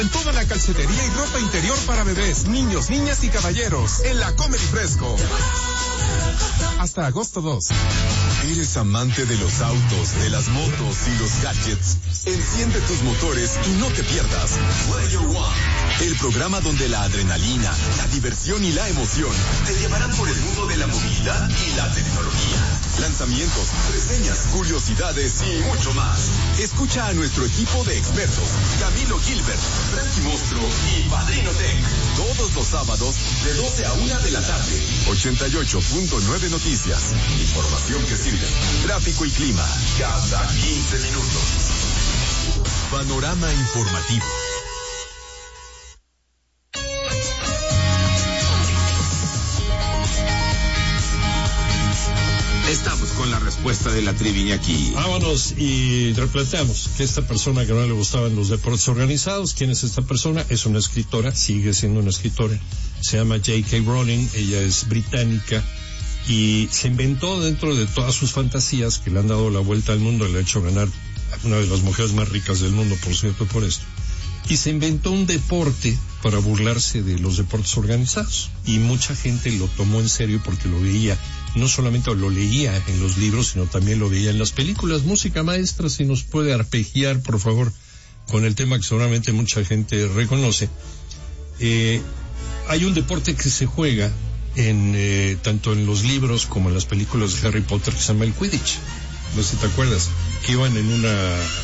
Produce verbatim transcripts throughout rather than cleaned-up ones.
En toda la calcetería y ropa interior para bebés, niños, niñas y caballeros. En la Comedy Fresco. Hasta agosto dos. ¿Eres amante de los autos, de las motos y los gadgets? Enciende tus motores y no te pierdas Player One, el programa donde la adrenalina, la diversión y la emoción te llevarán por el mundo de la movilidad y la tecnología. Lanzamientos, reseñas, curiosidades y mucho más. Escucha a nuestro equipo de expertos, Camilo Gilbert, Frankie Monstruo y Padrino Tech, todos los sábados de doce a una de la tarde. ochenta y ocho punto nueve Noticias. Información que sirve. Tráfico y clima cada quince minutos. Panorama informativo. Estamos con la respuesta de la trivia aquí. Vámonos y replanteamos que esta persona que no le gustaban los deportes organizados, ¿quién es esta persona? Es una escritora, sigue siendo una escritora, se llama J K Rowling, ella es británica y se inventó dentro de todas sus fantasías que le han dado la vuelta al mundo, le ha hecho ganar a una de las mujeres más ricas del mundo, por cierto, por esto. Y se inventó un deporte para burlarse de los deportes organizados. Y mucha gente lo tomó en serio porque lo veía, no solamente lo leía en los libros, sino también lo veía en las películas. Música maestra, si nos puede arpegiar, por favor, con el tema que seguramente mucha gente reconoce. Eh, hay un deporte que se juega en eh, tanto en los libros como en las películas de Harry Potter que se llama el Quidditch. No sé si te acuerdas, que iban en una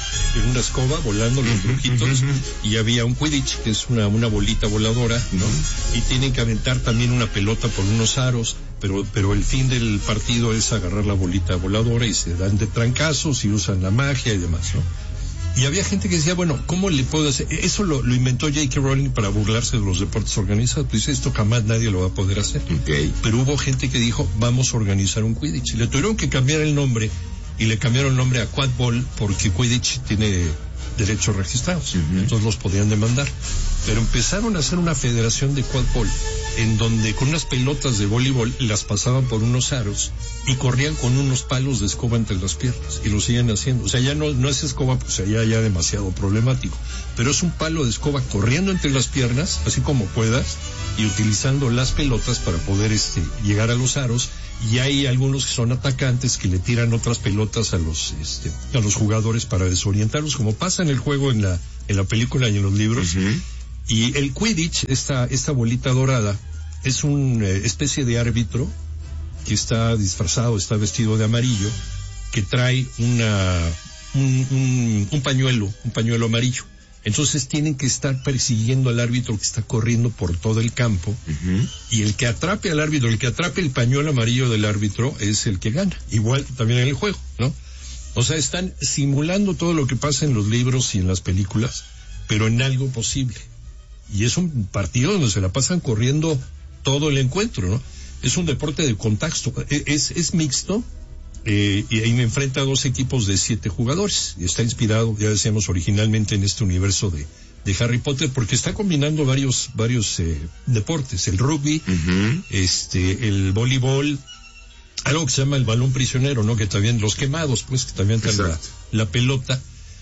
en una escoba volando los brujitos y había un Quidditch, que es una una bolita voladora, ¿no? Y tienen que aventar también una pelota por unos aros, pero pero el fin del partido es agarrar la bolita voladora y se dan de trancazos y usan la magia y demás, ¿no? Y había gente que decía, bueno, ¿cómo le puedo hacer? Eso lo, lo inventó J K Rowling para burlarse de los deportes organizados. Pues esto jamás nadie lo va a poder hacer. Okay. Pero hubo gente que dijo, vamos a organizar un Quidditch. Y le tuvieron que cambiar el nombre, y le cambiaron el nombre a Quadball porque Quidditch tiene derechos registrados. Uh-huh. Entonces los podían demandar. Pero empezaron a hacer una federación de Quadball, en donde con unas pelotas de voleibol las pasaban por unos aros y corrían con unos palos de escoba entre las piernas, y lo siguen haciendo. O sea, ya no, no es escoba, pues allá ya demasiado problemático, pero es un palo de escoba corriendo entre las piernas, así como puedas, y utilizando las pelotas para poder este llegar a los aros. Y hay algunos que son atacantes que le tiran otras pelotas a los este a los jugadores para desorientarlos, como pasa en el juego, en la en la película y en los libros. Uh-huh. Y el Quidditch, esta esta bolita dorada, es una eh, especie de árbitro que está disfrazado, está vestido de amarillo, que trae una un, un, un pañuelo, un pañuelo amarillo. Entonces tienen que estar persiguiendo al árbitro que está corriendo por todo el campo. Uh-huh. Y el que atrape al árbitro, el que atrape el pañuelo amarillo del árbitro es el que gana. Igual también en el juego, ¿no? O sea, están simulando todo lo que pasa en los libros y en las películas, pero en algo posible. Y es un partido donde se la pasan corriendo todo el encuentro, ¿no? Es un deporte de contacto, es, es mixto. Eh, y ahí me enfrenta a dos equipos de siete jugadores, y está inspirado, ya decíamos, originalmente en este universo de, de Harry Potter, porque está combinando varios, varios eh, deportes, el rugby, uh-huh. este, el voleibol, algo que se llama el balón prisionero, ¿no? Que también, los quemados, pues, que también traen la, la pelota,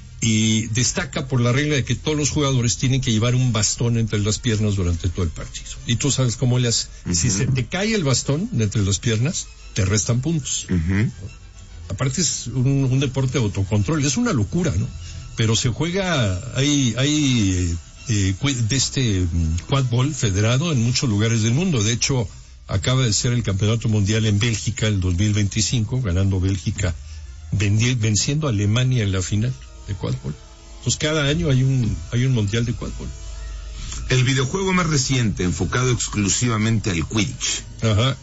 y destaca por la regla de que todos los jugadores tienen que llevar un bastón entre las piernas durante todo el partido. Y tú sabes cómo le haces. Uh-huh. Si se te cae el bastón de entre las piernas, te restan puntos. Uh-huh. Aparte es un, un deporte de autocontrol, es una locura, ¿no? Pero se juega, hay, hay eh, de este quadball federado en muchos lugares del mundo. De hecho, acaba de ser el campeonato mundial en Bélgica el dos mil veinticinco, ganando Bélgica, vendi, venciendo a Alemania en la final de quadball. Pues cada año hay un, hay un mundial de quadball. El videojuego más reciente, enfocado exclusivamente al Quidditch. Ajá.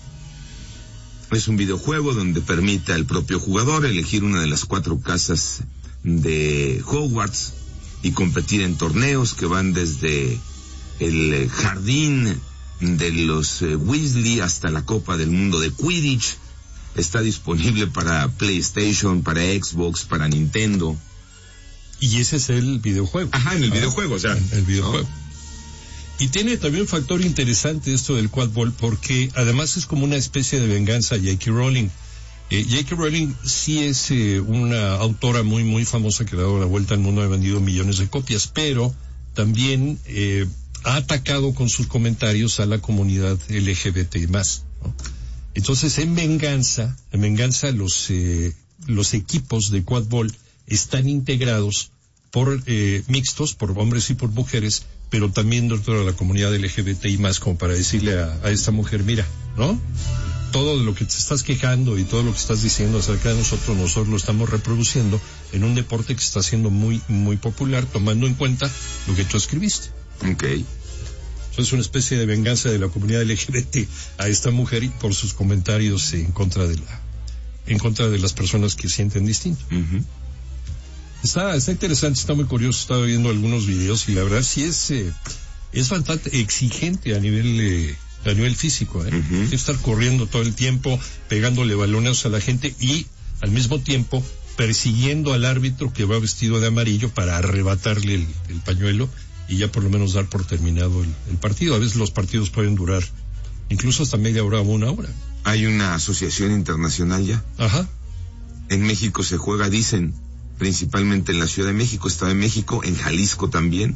Es un videojuego donde permite al propio jugador elegir una de las cuatro casas de Hogwarts y competir en torneos que van desde el jardín de los eh, Weasley hasta la Copa del Mundo de Quidditch. Está disponible para PlayStation, para Xbox, para Nintendo. Y ese es el videojuego. Ajá, en el ah, videojuego, o sea. El videojuego. ¿No? Y tiene también un factor interesante esto del quadball, porque además es como una especie de venganza a J K Rowling. Eh, J K Rowling sí es eh, una autora muy, muy famosa que ha dado la vuelta al mundo, ha vendido millones de copias, pero también eh, ha atacado con sus comentarios a la comunidad L G B T más, ¿no? Entonces, en venganza, en venganza los eh, los equipos de quadball están integrados por eh, mixtos, por hombres y por mujeres, pero también dentro de la comunidad L G B T I más, como para decirle a, a esta mujer, mira, ¿no? Todo de lo que te estás quejando y todo lo que estás diciendo acerca de nosotros, nosotros lo estamos reproduciendo en un deporte que está siendo muy, muy popular, tomando en cuenta lo que tú escribiste. Ok. Eso es una especie de venganza de la comunidad L G B T a esta mujer y por sus comentarios en contra de la, en contra de las personas que sienten distinto. Uh-huh. Está, está interesante, está muy curioso, estaba viendo algunos videos y la verdad sí es, eh, es bastante exigente a nivel, eh, a nivel físico, eh. Uh-huh. Hay que estar corriendo todo el tiempo, pegándole balones a la gente y al mismo tiempo persiguiendo al árbitro que va vestido de amarillo para arrebatarle el, el pañuelo y ya por lo menos dar por terminado el, el partido. A veces los partidos pueden durar incluso hasta media hora o una hora. Hay una asociación internacional ya. Ajá. En México se juega, dicen, principalmente en la Ciudad de México, Estado de México, en Jalisco también.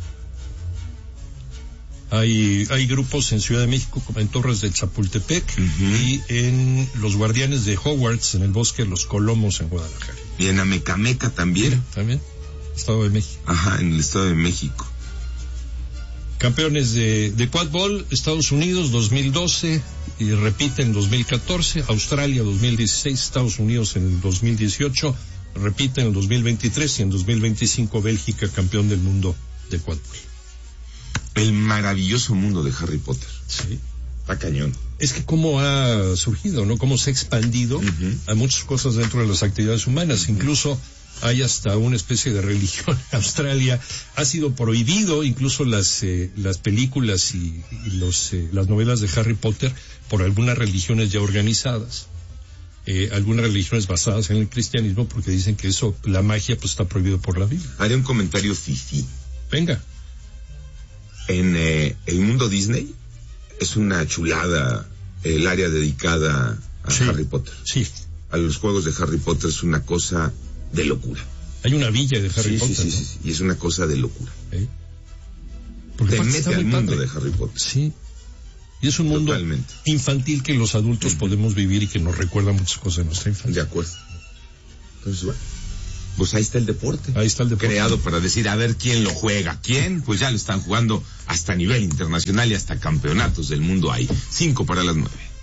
Hay, hay grupos en Ciudad de México como en Torres de Chapultepec, uh-huh, y en los Guardianes de Hogwarts, en el Bosque de los Colomos en Guadalajara. Y en Amecameca también. Sí, también, Estado de México. Ajá, en el Estado de México. Campeones de, de quadball, Estados Unidos dos mil doce, y repite en dos mil catorce, Australia dos mil dieciséis, Estados Unidos en el dos mil dieciocho, repite en el dos mil veintitrés y en dos mil veinticinco Bélgica campeón del mundo de quadball. El maravilloso mundo de Harry Potter. Sí. Está cañón. Es que cómo ha surgido, ¿no? Cómo se ha expandido, uh-huh, a muchas cosas dentro de las actividades humanas. Uh-huh. Incluso hay hasta una especie de religión en Australia. Ha sido prohibido incluso las eh, las películas y, y los eh, las novelas de Harry Potter por algunas religiones ya organizadas. Eh, algunas religiones basadas en el cristianismo, porque dicen que eso, la magia, pues está prohibido por la Biblia. Haré un comentario fifí. Venga. En eh, el mundo Disney es una chulada el área dedicada a sí, Harry Potter. Sí. A los juegos de Harry Potter es una cosa de locura. Hay una villa de Harry sí, Potter. Sí, sí, ¿no? sí, y es una cosa de locura. ¿Eh? Porque te mete al mundo padre. de Harry Potter. Sí. Y es un mundo totalmente infantil que los adultos uh-huh. podemos vivir y que nos recuerda muchas cosas de nuestra infancia. De acuerdo. Entonces, bueno, pues ahí está el deporte. Ahí está el deporte. Creado para decir, a ver quién lo juega. ¿Quién? Pues ya lo están jugando hasta a nivel internacional y hasta campeonatos del mundo hay. Cinco para las nueve.